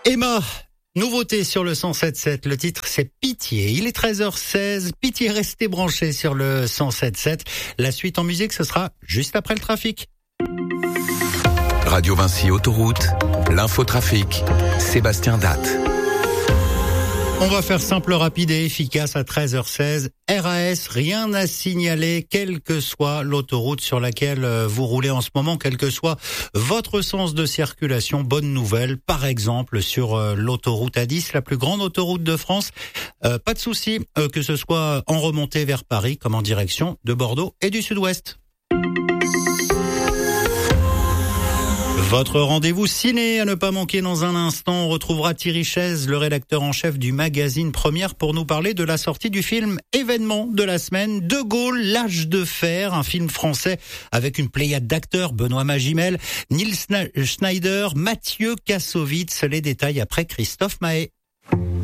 Emma, nouveauté sur le 107.7. Le titre, c'est Pitié. Il est 13h16. Pitié, restez branchés sur le 107.7. La suite en musique, ce sera juste après le trafic. Radio Vinci Autoroute, l'infotrafic, Sébastien Datte. On va faire simple, rapide et efficace à 13h16. RAS, rien à signaler, quelle que soit l'autoroute sur laquelle vous roulez en ce moment, quel que soit votre sens de circulation. Bonne nouvelle, par exemple, sur l'autoroute A10, la plus grande autoroute de France. Pas de souci, que ce soit en remontée vers Paris, comme en direction de Bordeaux et du Sud-Ouest. Votre rendez-vous ciné à ne pas manquer dans un instant. On retrouvera Thierry Chaise, le rédacteur en chef du magazine Première, pour nous parler de la sortie du film événement de la semaine, De Gaulle, l'âge de fer, un film français avec une pléiade d'acteurs, Benoît Magimel, Nils Schneider, Mathieu Kassovitz. Les détails après Christophe Mahé.